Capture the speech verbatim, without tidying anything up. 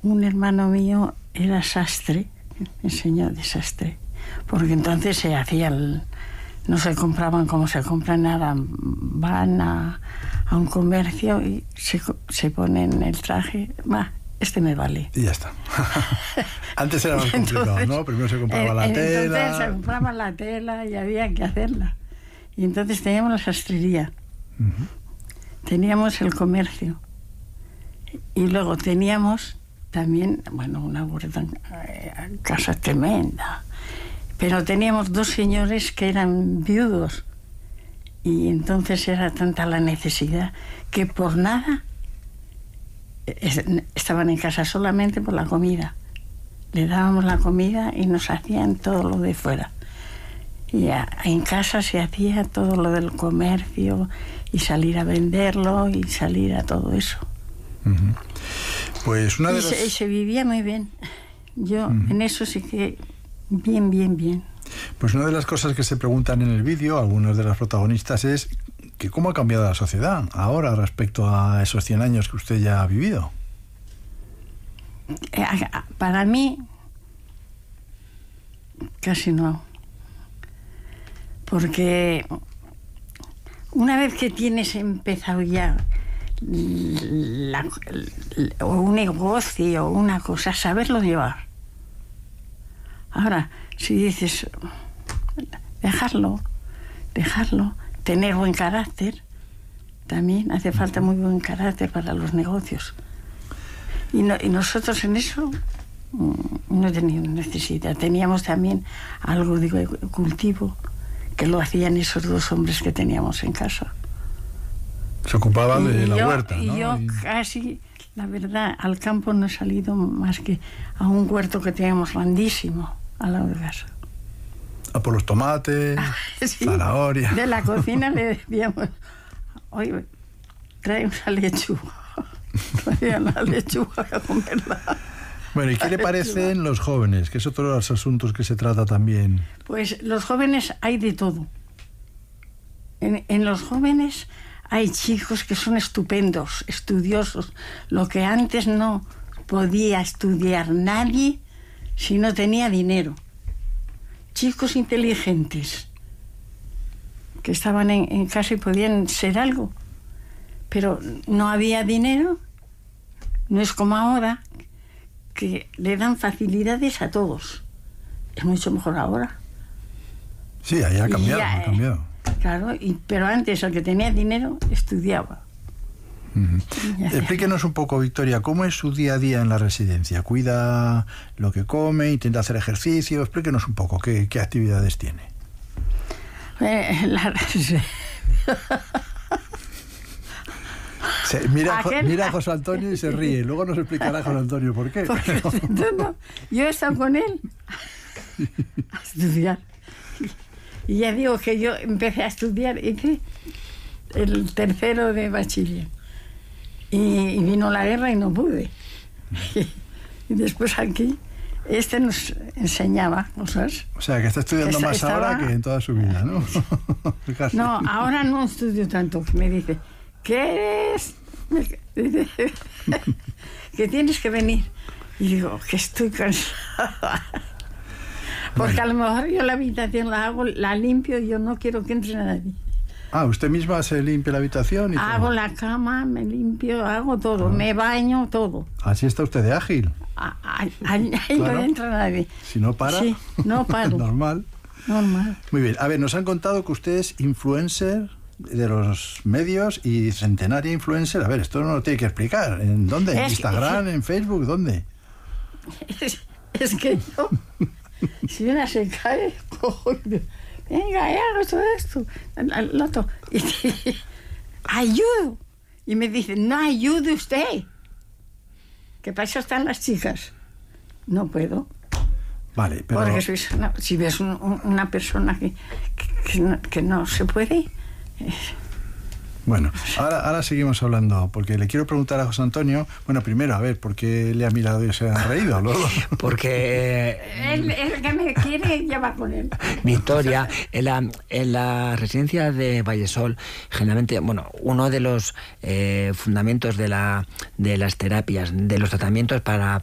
un hermano mío era sastre, me enseñó de sastre, porque entonces se hacía el, no se compraban como se compran ahora, van a, a un comercio y se, se ponen el traje, va, este me vale. Y ya está. Antes era más complicado, entonces, ¿no? Primero se compraba eh, la entonces tela. Entonces se compraba la tela y había que hacerla. Y entonces teníamos la sastrería, uh-huh. Teníamos el comercio y luego teníamos también, bueno, una huerta, eh, casa tremenda, pero teníamos dos señores que eran viudos y entonces era tanta la necesidad que por nada estaban en casa solamente por la comida. Le dábamos la comida y nos hacían todo lo de fuera. Y a, en casa se hacía todo lo del comercio y salir a venderlo y salir a todo eso. Uh-huh. Pues una de y, las... se, y se vivía muy bien. Yo uh-huh. en eso sí que bien, bien, bien. Pues una de las cosas que se preguntan en el vídeo, algunos de los protagonistas, es que cómo ha cambiado la sociedad ahora respecto a esos cien años que usted ya ha vivido. Para mí, casi no. Porque una vez que tienes empezado ya la, la, un negocio o una cosa, saberlo llevar. Ahora, si dices, dejarlo, dejarlo, tener buen carácter, también hace falta muy buen carácter para los negocios. Y, no, y nosotros en eso no teníamos necesidad. Teníamos también algo de cultivo, que lo hacían esos dos hombres que teníamos en casa. Se ocupaban de la yo, huerta, ¿no? Y yo y... casi, la verdad, al campo no he salido más que a un huerto que teníamos grandísimo al lado de casa. A por los tomates, ah, sí, zanahoria. De la cocina le decíamos, oye, trae una lechuga. Trae una lechuga a comerla. Bueno, ¿y qué le parecen los jóvenes? Que es otro de los asuntos que se trata también. Pues los jóvenes hay de todo. En, en los jóvenes hay chicos que son estupendos, estudiosos, lo que antes no podía estudiar nadie si no tenía dinero. Chicos inteligentes que estaban en, en casa y podían ser algo, pero no había dinero. No es como ahora, que le dan facilidades a todos. Es mucho mejor ahora. Sí, ahí ha cambiado, ya, ha cambiado. Claro, y, pero antes el que tenía dinero estudiaba. Uh-huh. Explíquenos un poco, Victoria, ¿cómo es su día a día en la residencia? ¿Cuida lo que come? ¿Intenta hacer ejercicio? Explíquenos un poco, ¿qué, qué actividades tiene? Eh, la... Se, mira, Aquel... mira a José Antonio y se ríe. Luego nos explicará José Antonio por qué. Porque, no, yo he estado con él a estudiar. Y ya digo que yo empecé a estudiar, hice el tercero de bachiller. Y, y vino la guerra y no pude. Y, y después aquí, este nos enseñaba cosas. O sea, que está estudiando que más estaba... ahora que en toda su vida, ¿no? No, ahora no estudio tanto. Me dice, ¿qué eres? Que tienes que venir. Y digo, que estoy cansada. Porque bueno. A lo mejor yo la habitación la hago, la limpio y yo no quiero que entre nadie. Ah, ¿usted misma se limpia la habitación? Y hago todo? La cama, me limpio, hago todo, ah. me baño, todo. Así está usted de ágil. Ah, ahí ahí claro. No entra nadie. Si no para, sí, no paro. Normal. Normal. Muy bien. A ver, nos han contado que usted es influencer de los medios y centenaria influencer. A ver, esto no lo tiene que explicar. ¿En dónde? ¿En Instagram? ¿En Facebook? ¿Dónde? Es, es que yo... Si una se cae, cojo y digo, venga, hago todo esto, al otro, y dice, ayudo. Y me dice, no ayude usted, que para eso están las chicas. No puedo. Vale, pero... Porque sois una, si ves un, un, una persona que, que, que, no, que no se puede... Eh, Bueno, ahora, ahora seguimos hablando, porque le quiero preguntar a José Antonio, bueno, primero, a ver, ¿por qué le ha mirado y se ha reído? Luego? Porque... El, el que me quiere lleva con él. Victoria, en la, en la residencia de Vallesol, generalmente, bueno, uno de los eh, fundamentos de, la, de las terapias, de los tratamientos para